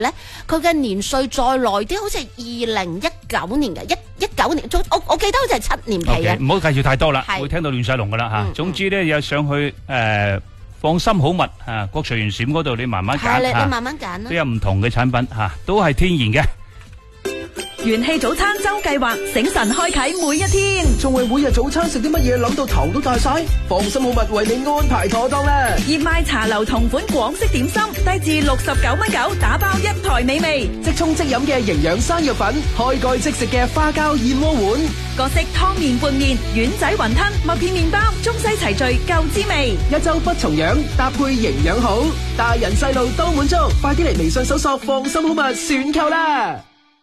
咧，佢嘅年歲再耐啲，好似係2019年嘅19年，我記得好似係7年期嘅。 唔好介紹太多啦， 係會聽到亂晒龍噶啦吓。總之咧，有上去放心好物啊，國稅園閃嗰度你慢慢揀你吓， 慢慢揀啦。 都有唔同嘅產品吓，都係天然嘅。 元氣早餐周計劃，醒神開啟每一天。 仲為每日早餐食啲乜嘢諗到頭都大晒？放心好物為你安排妥當啦！ 熱賣茶樓同款廣式點心，低至69.9打包一台美味。 即沖即飲嘅營養山藥粉，開蓋即食嘅花膠燕窩碗， 各式湯麵拌麵、丸仔雲吞、麥片麵包，中西齊聚夠滋味。 一周不重樣，搭配營養好，大人細路都滿足。快啲嚟微信搜索放心好物選購啦！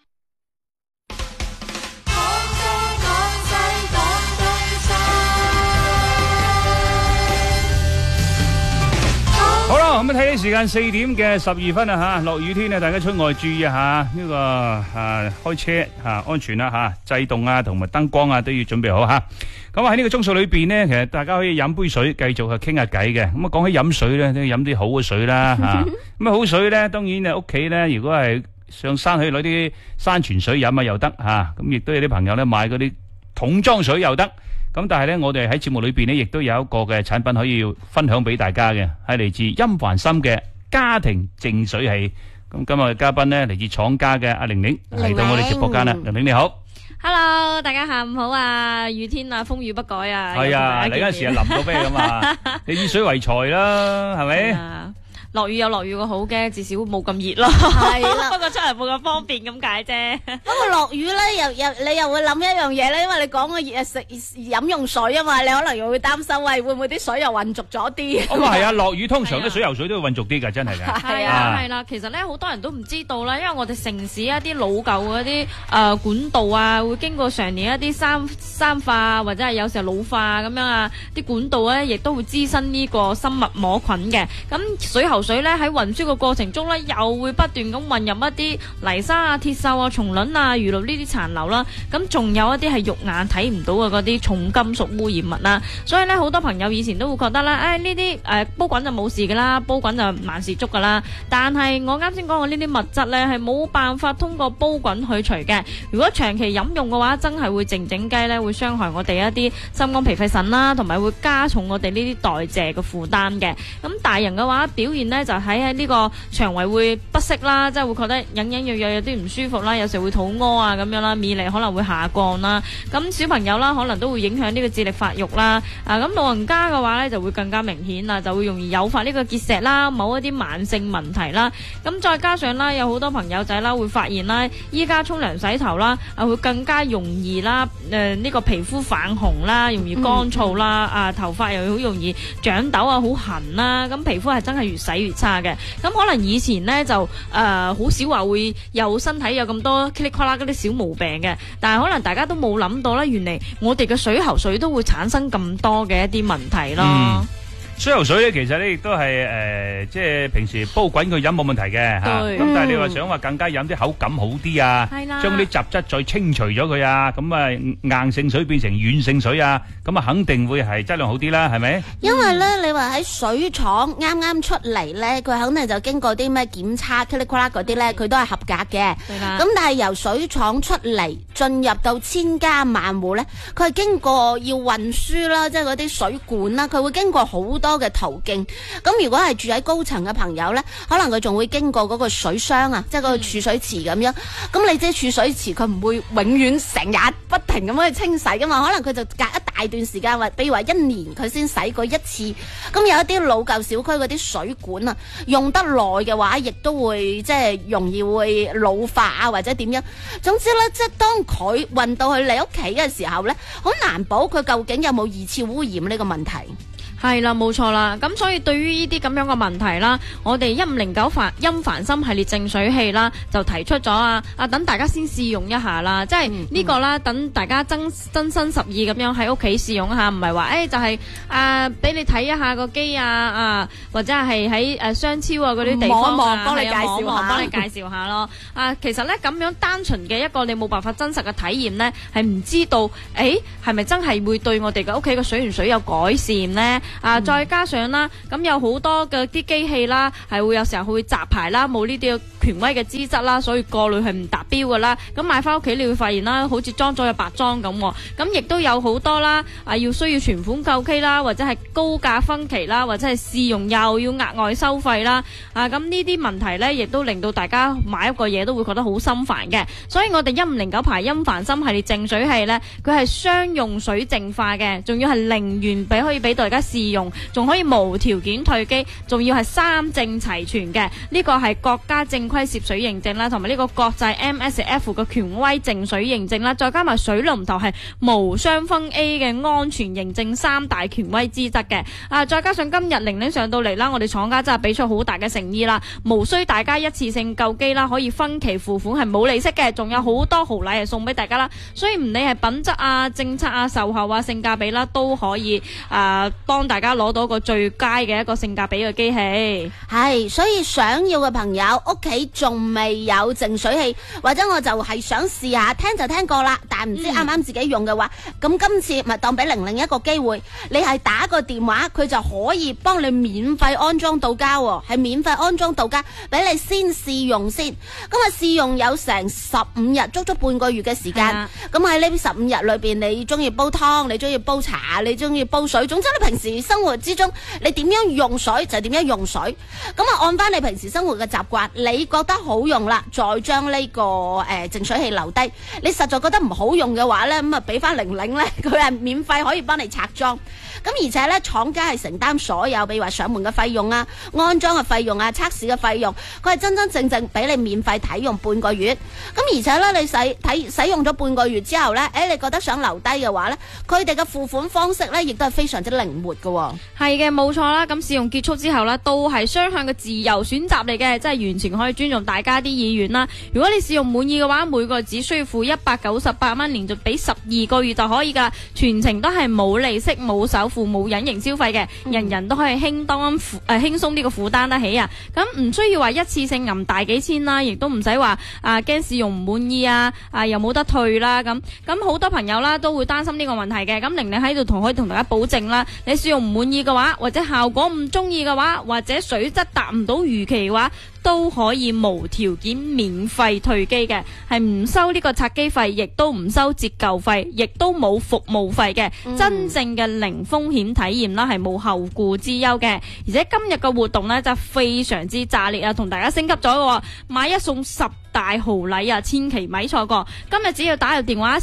好啦，咁睇啲時間4點嘅12分啊吓，落雨天啊，大家出外注意下呢個開車安全啦吓，制動啊同埋燈光啊都要準備好吓。咁喺呢個鐘數裏邊呢，其實大家可以飲杯水，繼續去傾下偈嘅。咁啊，講起飲水咧，都要飲啲好嘅水啦吓。咁啊，好水咧，當然啊屋企咧，如果係上山去攞啲山泉水飲啊又得吓。咁亦都有啲朋友咧買嗰啲桶裝水又得。咁但係咧，我哋喺節目裏邊咧，亦都有一個嘅產品可以分享俾大家嘅，係嚟自音凡心嘅家庭淨水器。咁今日嘅嘉賓咧，嚟自廠家嘅阿玲玲嚟到我哋直播間啦。玲玲你好 ，Hello， 大家下午好啊！雨天啊，風雨不改啊。 係啊，你嗰陣時啊淋到咩咁啊？你以水為財啦，係咪？ 落雨有落雨個好嘅，至少冇咁熱咯。 係啦， 不過出嚟冇咁方便咁解啫。 不過落雨咧，你又會諗一樣嘢咧，因為你講嘅食飲用水啊嘛，你可能又會擔心，喂會唔會啲水又混濁咗啲？ 咁啊係啊，落雨通常啲水游水都會混濁啲㗎，真係㗎。 係啊，係啦，其實咧好多人都唔知道啦，因為我哋城市一啲老舊嗰啲管道啊，會經過常年一啲生化或者係有時候老化咁樣啊，啲管道咧亦都會滋生呢個生物膜菌嘅。咁水喉水咧喺運輸嘅過程中咧，又會不斷咁混入一啲泥沙啊、鐵鏽啊、蟲卵啊、魚露呢啲殘留啦。咁仲有一啲係肉眼睇唔到嘅嗰啲重金屬污染物啦。所以咧，好多朋友以前都會覺得啦，呢啲煲滾就冇事噶啦，煲滾就萬事足噶啦。但係我啱先講嘅呢啲物質咧，係冇辦法通過煲滾去除嘅。如果長期飲用嘅話，真係會靜雞咧，會傷害我哋一啲心肝脾肺腎啦，同埋會加重我哋呢啲代謝嘅負擔嘅。咁大人嘅話表現咧就喺呢個腸胃會不適啦，即係會覺得隱隱約約有啲唔舒服啦，有時會肚屙啊咁樣啦，免疫力可能會下降啦。咁小朋友啦，可能都會影響呢個智力發育啦。咁老人家嘅話咧就會更加明顯啦，就會容易誘發呢個結石啦，某一啲慢性問題啦。咁再加上啦，有好多朋友仔啦會發現啦，依家沖涼洗頭啦，會更加容易啦，呢個皮膚泛紅啦，容易乾燥啦，頭髮又好容易長痘啊，好痕啦。咁皮膚係真係越洗越差嘅。咁可能以前呢，就好少話會有身體有咁多噼里啪啦嗰啲小毛病嘅，但係可能大家都冇諗到啦，原嚟我哋嘅水喉水都會產生咁多嘅一啲問題咯。 水喉水咧，其實咧亦都係即係平時煲滾佢飲冇問題嘅嚇。咁但係你話想話更加飲啲口感好啲啊，將啲雜質再清除咗佢啊，咁啊硬性水變成軟性水啊，咁啊肯定會係質量好啲啦，係咪？ 因為咧，你話喺水廠啱啱出嚟咧，佢肯定就經過啲咩檢測、噼里啪啦嗰啲咧，佢都係合格嘅。咁但係由水廠出嚟進入到千家萬戶咧，佢係經過要運輸啦，即係嗰啲水管啦，佢會經過好多嘅途徑。咁如果係住喺高層嘅朋友呢，可能佢仲會經過嗰個水箱啊，即係嗰個儲水池咁樣。咁你知儲水池佢唔會永遠成日不停咁去清洗噶嘛，可能佢就隔一大段時間，或比如話1年佢先洗過一次。咁有一啲老舊小區嗰啲水管啊，用得耐嘅話，亦都會即係容易會老化啊，或者點樣。總之呢，即係當佢運到去你屋企嘅時候呢，好難保佢究竟有冇二次污染呢個問題。 係啦，冇錯啦。咁所以對於呢啲咁樣嘅問題啦，我哋1509音凡心系列淨水器啦，就提出咗等大家先試用一下啦。即係呢個啦，等大家真心實意咁樣喺屋企試用一下，唔係話就係俾你睇一下個機或者係喺商超嗰啲地方幫你介紹下， 幫你介紹下咯。其實咧咁樣單純嘅一個你冇辦法真實嘅體驗咧，係唔知道係咪真係會對我哋嘅屋企嘅水源水有改善咧？ 再加上啦，咁有好多嘅啲機器啦，係會有時候會雜牌啦，冇呢啲權威嘅資質啦，所以過濾係唔達標噶啦。咁買翻屋企你會發現啦，好似裝咗有白裝咁。咁亦都有好多啦，需要存款購機啦，或者係高價分期啦，或者係試用又要額外收費啦。咁呢啲問題呢，亦都令到大家買一個嘢都會覺得好心煩嘅。所以我哋1509牌音凡森系列淨水器呢，佢係雙用水淨化嘅，仲要係0元可以俾大家試用，仲可以無條件退機，仲要係3證齊全嘅。呢個係國家正規涉水認證啦，同埋呢個國際 MSF 嘅權威淨水認證啦，再加埋水龍頭係無雙酚 A 嘅安全認證3大權威資質嘅。再加上今日00上到嚟啦，我哋廠家真係俾出好大嘅誠意啦，無需大家一次性購機啦，可以分期付款係冇利息嘅，仲有好多豪禮係送俾大家啦。所以唔理係品質啊、政策啊、售後啊、性價比啦，都可以幫大家攞到一個最佳嘅一個性價比嘅機器。 係，所以想要嘅朋友屋企仲未有淨水器，或者我就係想試下，聽就聽過啦，但唔知啱唔啱自己用嘅話，咁今次咪當俾00一個機會，你係打個電話，佢就可以幫你免費安裝到家喎，係免費安裝到家，俾你先試用先。咁試用有成15日，足足半個月嘅時間。咁喺呢15日裏邊，你中意煲湯，你中意煲茶，你中意煲水，總之你平時生活之中，你點樣用水就點樣用水。咁按翻你平時生活嘅習慣，你覺得好用啦，再將呢個淨水器留低。你實在覺得唔好用嘅話呢，咁俾翻00呢，佢係免費可以幫你拆裝。咁而且呢，廠家係承擔所有，比如話上門嘅費用啊、安裝嘅費用啊、測試嘅費用，佢係真真正正俾你免費體用半個月。咁而且呢，你使用咗半個月之後呢，你覺得想留低嘅話呢，佢哋嘅付款方式呢，亦都係非常之靈活嘅。 係嘅，冇錯啦。咁試用結束之後呢，都係雙向嘅自由選擇嚟嘅，即係完全可以尊重大家啲意願啦。如果你試用滿意嘅話，每個只需要付198蚊，連續俾12個月就可以噶，全程都係冇利息、冇首付、冇隱形消費嘅，人人都可以輕鬆呢個負擔得起啊！咁唔需要話一次性揞大幾千啦，亦都唔使話驚試用唔滿意又冇得退啦。咁好多朋友啦都會擔心呢個問題嘅。咁玲玲喺度可以同大家保證啦，你試用唔滿意嘅話，或者效果唔中意嘅話，或者水質達唔到預期嘅話，都可以無條件免費退機嘅，係唔收呢個拆機費，亦都唔收折舊費，亦都冇服務費嘅，真正嘅零風險體驗啦，係冇後顧之憂嘅。而且今日嘅活動呢，就非常之炸裂啊，同大家升級咗嘅，買一送10大豪禮啊，千祈咪錯過。今日只要打入電話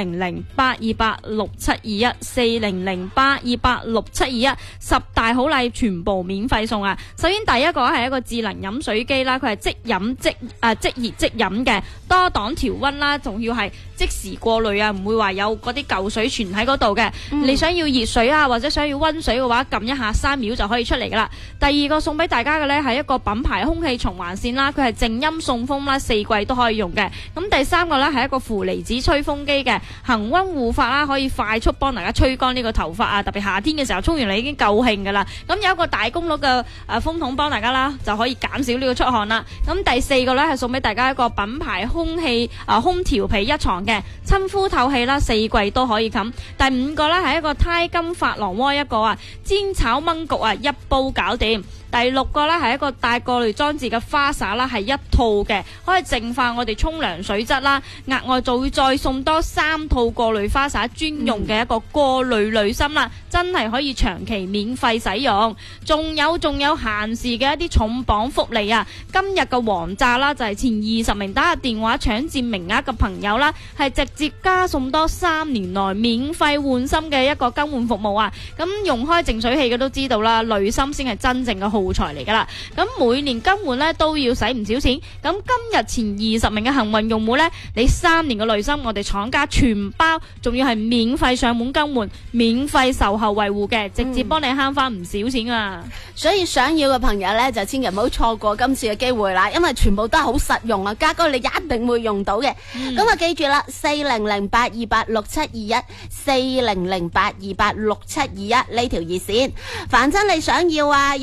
400-828-6721 400-828-6721，10大好禮全部免費送啊！首先第一個係一個智能飲水機啦，佢係即飲即熱即飲嘅，多檔調溫啦，仲要係即時過濾啊，唔會話有嗰啲舊水存喺嗰度嘅。你想要熱水啊，或者想要溫水嘅話，撳一下3秒就可以出嚟噶啦。第二個送俾大家嘅呢係一個品牌空氣循環扇啦，佢係靜音送風啦，4季都可以用嘅。咁第三個呢係一個負離子吹風機嘅，恒溫護髮啦，可以快速幫大家吹乾呢個頭髮啊，特別夏天嘅時候沖完嚟已經夠興噶啦。咁有一個大功率嘅風筒幫大家啦，就可以減少呢個出汗啦。咁第四個呢係送俾大家一個品牌空調被一床嘅，親膚透氣啦，4季都可以冚。第五個呢係一個胎金髮廊鍋一個啊，煎炒燜焗啊，一煲搞掂。第6個呢係一個大過濾裝置嘅花灑啦，係一套嘅，可以淨化我哋沖涼水質啦。額外就會再送多3套過濾花灑專用嘅一個過濾濾芯啦，真係可以長期免費使用。仲有閒時嘅一啲重磅福利啊！今日嘅王炸啦，就係前20名打入電話搶佔名額嘅朋友啦，係直接加送多3年內免費換芯嘅一個更換服務啊！咁用開淨水器嘅都知道啦，濾芯先係真正嘅耗材嚟噶啦。咁每年更換呢都要使唔少錢。咁今日前20名嘅幸運用戶呢，你3年嘅濾芯我哋廠家全包，仲要係免費上門更換，免費售後維護嘅，直接幫你慳翻唔少錢啊！ 所以想要嘅朋友呢，就千祈唔好錯過今次嘅機會啦，因為全部都係好實用啊，家哥你一定會用到嘅。咁記住啦，400-828-6721 400-828-6721呢條熱線，凡真你想要啊，又或者想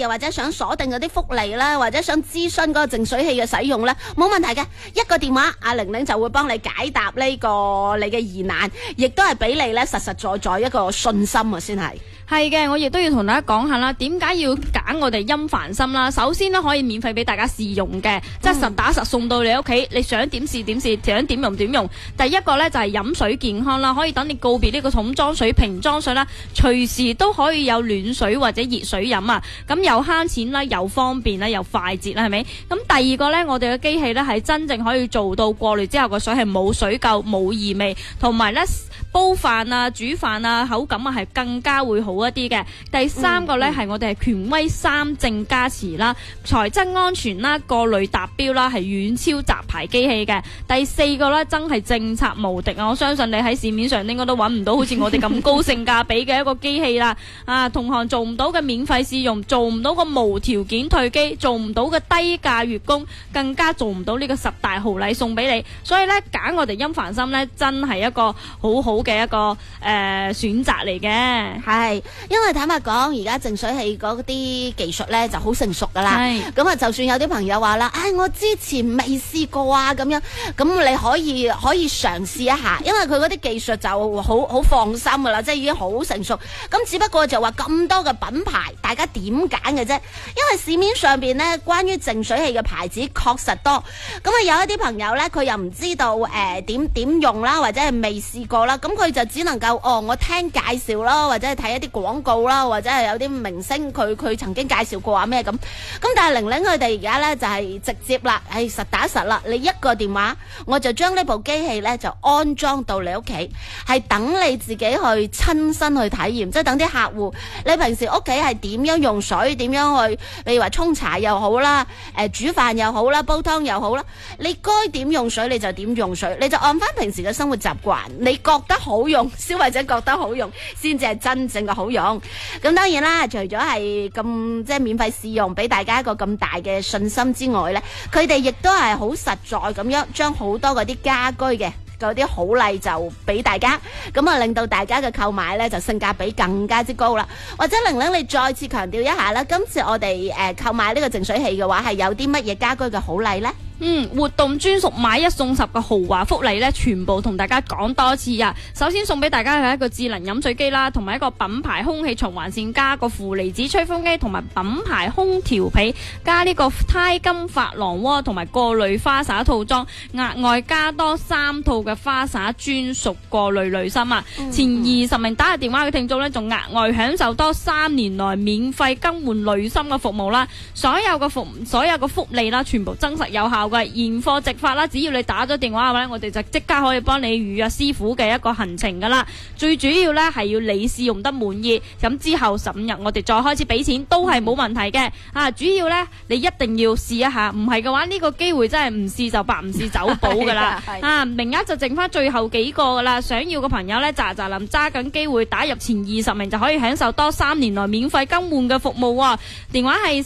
想鎖定嗰啲福利啦，或者想諮詢嗰個淨水器嘅使用咧，冇問題嘅，一個電話阿玲玲就會幫你解答呢個你嘅疑難，亦都係俾你咧實實在在一個信心啊，先係。 係嘅，我亦都要同大家講下啦，點解要揀我哋音凡心啦？首先呢，可以免費俾大家試用嘅，即係實打實送到你屋企，你想點試點試，想點用點用。第一個呢，就係飲水健康啦，可以等你告別呢個桶裝水、瓶裝水啦，隨時都可以有暖水或者熱水飲啊！咁又慳錢啦，又方便啦，又快捷啦，係咪？咁第二個呢，我哋嘅機器呢，係真正可以做到過濾之後個水係冇水垢、冇異味，同埋呢，煲飯啊、煮飯啊，口感啊係更加會好一啲嘅。第三個呢，係我哋係權威3證加持啦，材質安全啦、過濾達標啦，係遠超雜牌機器嘅。第四個呢，真係政策無敵啊！我相信你喺市面上應該都揾唔到好似我哋咁高性價比嘅一個機器啦。啊，同行做唔到嘅免費試用，做唔到個無條件退機，做唔到嘅低價月供，更加做唔到呢個10大豪禮送俾你。所以呢，揀我哋音凡心呢，真係一個好好嘅一個選擇嚟嘅。 係，因為坦白講，而家淨水器嗰啲技術咧就好成熟噶啦。咁啊，就算有啲朋友話啦，我之前未試過啊，咁樣，咁你可以嘗試一下，因為佢嗰啲技術就好放心噶啦，即係已經好成熟。咁只不過就話咁多嘅品牌，大家點揀嘅啫？因為市面上邊咧，關於淨水器嘅牌子確實多。咁啊，有一啲朋友咧，佢又唔知道點用啦，或者係未試過啦，咁佢就只能夠我聽介紹啦，或者係睇一啲廣告啦，或者係有啲明星佢曾經介紹過話咩咁。咁但係玲玲佢哋而家咧就係直接啦，係實打實啦，你一個電話我就將呢部機器咧就安裝到你屋企，係等你自己去親身去體驗，即係等啲客戶你平時屋企係點樣用水，點樣去，譬如話沖茶又好啦，煮飯又好啦，煲湯又好啦，你該點用水你就點用水，你就按翻平時嘅生活習慣，你覺得好用，消費者覺得好用，先至係真正嘅好用。咁當然啦，除咗係咁即係免費試用，俾大家一個咁大嘅信心之外呢，佢哋亦都係好實在咁樣將好多嗰啲家居嘅嗰啲好禮就俾大家，咁啊令到大家嘅購買呢就性價比更加之高啦。或者玲玲你再次強調一下啦，今次我哋購買呢個淨水器嘅話係有啲乜嘢家居嘅好禮呢？ 活動專屬買1送10嘅豪華福利呢，全部同大家講多次啊！首先送俾大家係一個智能飲水機啦，同埋一個品牌空氣循環扇加個負離子吹風機，同埋品牌空調被加呢個鈦金珐琅鍋，同埋過濾花灑套裝，額外加多3套嘅花灑專屬過濾濾芯啊！前20名打嘅電話嘅聽眾呢，仲額外享受多3年內免費更換濾芯嘅服務啦！所有嘅福利啦，全部真實有效。現貨直發啦，只要你打咗電話嘅話，我哋就即刻可以幫你預約師傅嘅一個行程噶啦。最主要呢係要你試用得滿意，咁之後15日我哋再開始俾錢都係冇問題嘅。主要呢你一定要試一下，唔係嘅話呢個機會真係唔試就白，唔試走寶噶啦。名額就剩翻最後幾個噶啦，想要嘅朋友呢，喳臨揸緊機會打入前20名就可以享受多3年內免費更換嘅服務。電話係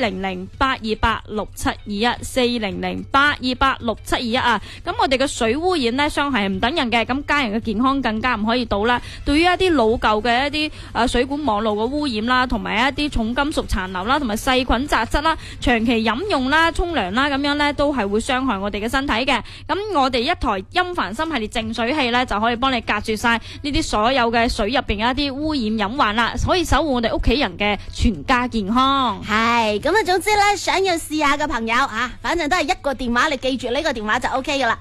400-828-6721，400-828-6721啊！咁我哋嘅水污染呢，傷害係唔等人嘅，咁家人嘅健康更加唔可以倒啦。對於一啲老舊嘅一啲水管網絡嘅污染啦，同埋一啲重金屬殘留啦，同埋細菌雜質啦，長期飲用啦、沖涼啦，咁樣呢都係會傷害我哋嘅身體嘅。咁我哋一台音凡心系列淨水器呢，就可以幫你隔絕晒呢啲所有嘅水入邊嘅一啲污染隱患啦，可以守護我哋屋企人嘅全家健康。 係咁啊，總之呢，想要試下嘅朋友反正都係一個電話，你記住呢個電話就 OK 噶啦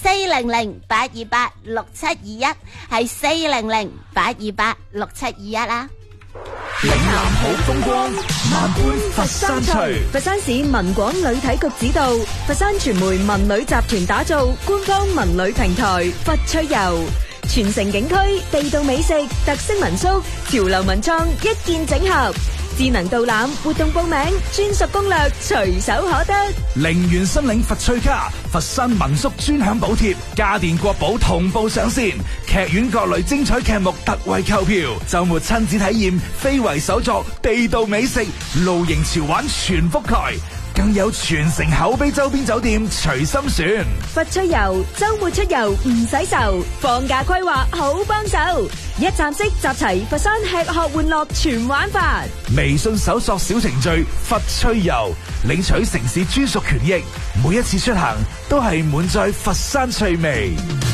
，400-828-6721，係400-828-6721啦。 嶺南好風光，萬杯佛山翠。 佛山市文廣旅體局指導，佛山傳媒文旅集團打造官方文旅平台佛趣遊，全城景區、地道美食、特色民宿、潮流文創一鍵整合。智能導覽、活動報名、專屬攻略隨手可得。 零元申領佛趣卡，佛山民宿專享補貼，家電國寶同步上線，劇院各類精彩劇目特惠購票，周末親子體驗非遺手作、地道美食、露營潮玩全覆蓋。 更有全城口碑周邊酒店隨心選。 佛趣遊，周末出遊唔使愁，放假規劃好幫手，一站式集齊佛山吃喝玩樂全玩法。 微信搜索小程序佛趣遊，領取城市專屬權益，每一次出行都係滿載佛山趣味。